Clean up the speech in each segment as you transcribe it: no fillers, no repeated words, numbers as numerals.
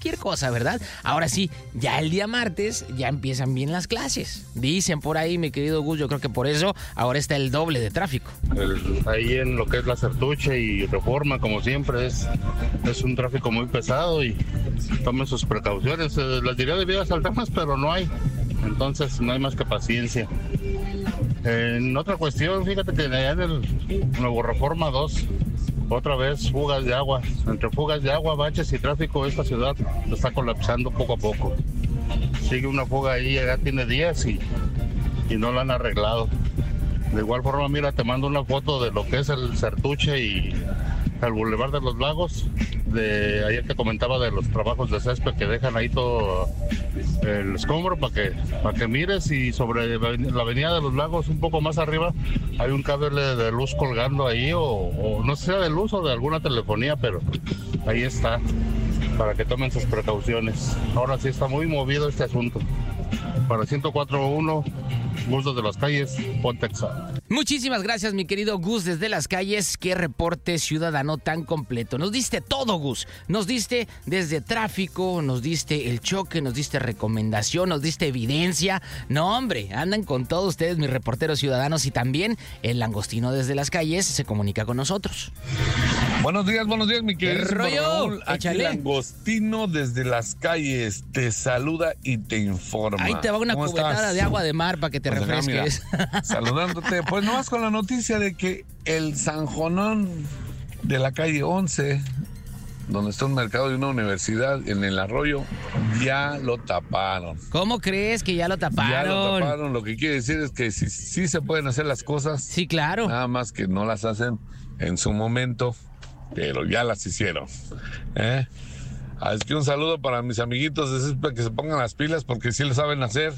cualquier cosa, ¿verdad? Ahora sí, ya el día martes ya empiezan bien las clases. Dicen por ahí, mi querido Gus, yo creo que por eso ahora está el doble de tráfico. Ahí en lo que es la Sertuche y Reforma, como siempre, es un tráfico muy pesado y tomen sus precauciones. Les diría de vías alternas, pero no hay. Entonces no hay más que paciencia. En otra cuestión, fíjate que allá en el Nuevo Reforma 2, otra vez fugas de agua. Entre fugas de agua, baches y tráfico, esta ciudad se está colapsando poco a poco. Sigue una fuga ahí, ya tiene días y no la han arreglado. De igual forma, mira, te mando una foto de lo que es el Sertuche y el Boulevard de los Lagos. De ayer que comentaba de los trabajos de césped que dejan ahí todo el escombro para que mires, y sobre la avenida de los Lagos un poco más arriba hay un cable de luz colgando ahí o no sé si sea de luz o de alguna telefonía, pero ahí está, para que tomen sus precauciones. Ahora sí está muy movido este asunto. Para 104.1, Gus desde las calles, Pontexa. Muchísimas gracias, mi querido Gus desde las calles. Qué reporte ciudadano tan completo. Nos diste todo, Gus. Nos diste desde tráfico, nos diste el choque, nos diste recomendación, nos diste evidencia. No, hombre, andan con todos ustedes, mis reporteros ciudadanos, y también el Langostino desde las calles se comunica con nosotros. Buenos días, mi querido Raúl. Aquí Échale. Langostino desde las calles te saluda y te informa. Ahí te va una cubetada de agua de mar para que te Pues acá, refresques. mira, saludándote. Pues nomás con la noticia de que el Sanjonón de la calle 11, donde está un mercado y una universidad en el Arroyo, ya lo taparon. ¿Cómo crees que ya lo taparon? Ya lo taparon. Lo que quiere decir es que sí se pueden hacer las cosas. Sí, claro. Nada más que no las hacen en su momento, pero ya las hicieron. Así que un saludo para mis amiguitos de CESPA, que se pongan las pilas porque sí lo saben hacer.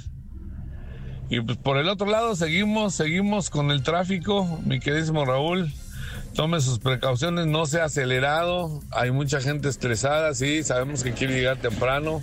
Y pues por el otro lado seguimos con el tráfico, mi queridísimo Raúl. Tome sus precauciones, no sea acelerado. Hay mucha gente estresada, sí, sabemos que quiere llegar temprano,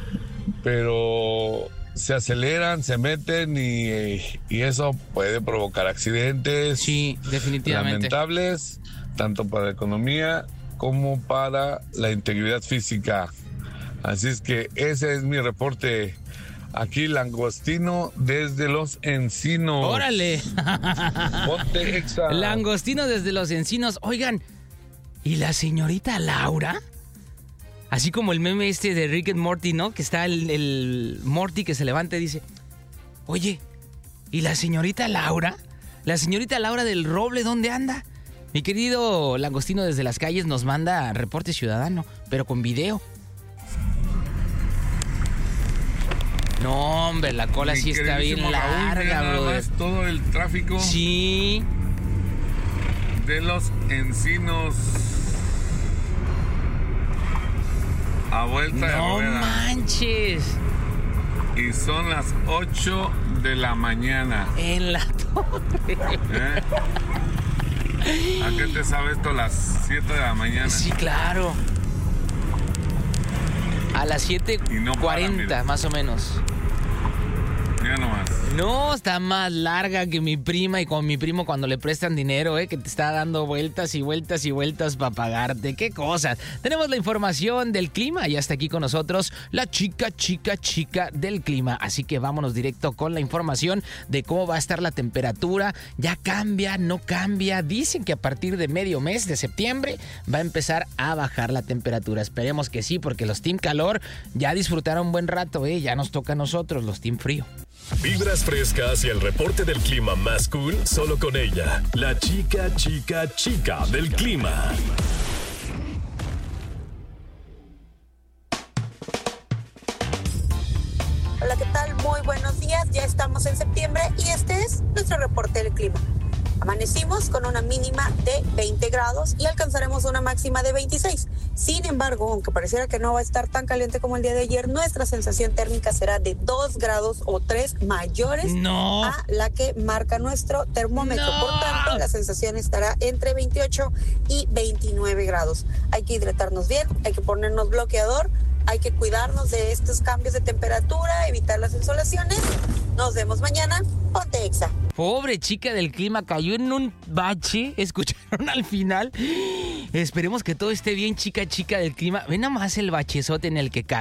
pero se aceleran, se meten y eso puede provocar accidentes. Sí, definitivamente. Lamentables, tanto para la economía como para la integridad física. Así es que ese es mi reporte. Aquí Langostino desde Los Encinos. ¡Órale! Ponte Exa. Langostino desde Los Encinos. Oigan, ¿y la señorita Laura? Así como el meme este de Rick and Morty, ¿no? Que está el Morty que se levanta y dice: oye, ¿y la señorita Laura? ¿La señorita Laura del Roble dónde anda? Mi querido Langostino desde las calles nos manda reporte ciudadano, pero con video. No, hombre, la cola sí está bien larga, bro. Todo el tráfico. Sí. De Los Encinos a vuelta de rueda. No manches. Y son las 8 de la mañana. En la torre. ¿A qué te sabe esto? Las 7 de la mañana. Sí, claro. A las 7:40, más o menos. Ya nomás. No, está más larga que mi prima y con mi primo cuando le prestan dinero, que te está dando vueltas y vueltas y vueltas para pagarte. ¡Qué cosas! Tenemos la información del clima y hasta aquí con nosotros la chica del clima. Así que vámonos directo con la información de cómo va a estar la temperatura. ¿Ya cambia? ¿No cambia? Dicen que a partir de medio mes de septiembre va a empezar a bajar la temperatura. Esperemos que sí, porque los Team Calor ya disfrutaron un buen rato, ya nos toca a nosotros, los Team Frío. Vibras frescas y el reporte del clima más cool solo con ella, la chica del clima. Hola, ¿qué tal? Muy buenos días. Ya estamos en septiembre y este es nuestro reporte del clima. Amanecimos con una mínima de 20 grados y alcanzaremos una máxima de 26. Sin embargo, aunque pareciera que no va a estar tan caliente como el día de ayer, nuestra sensación térmica será de 2 grados o 3 mayores a la que marca nuestro termómetro. Por tanto, la sensación estará entre 28 y 29 grados. Hay que hidratarnos bien, hay que ponernos bloqueador, hay que cuidarnos de estos cambios de temperatura, evitar las insolaciones. Nos vemos mañana. Ponte Exa. Pobre chica del clima, cayó en un bache. ¿Escucharon al final? Esperemos que todo esté bien, chica del clima. Ve nada más el bachezote en el que cae.